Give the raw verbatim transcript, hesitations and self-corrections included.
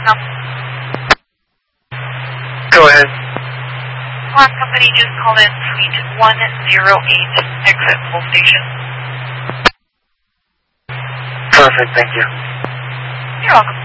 help? Go ahead. Alarm company just called in suite one zero eight, exit full station. Perfect, thank you. You're welcome.